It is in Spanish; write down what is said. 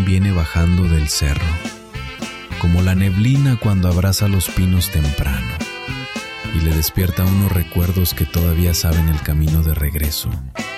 viene bajando del cerro, como la neblina cuando abraza los pinos temprano y le despierta unos recuerdos que todavía saben el camino de regreso.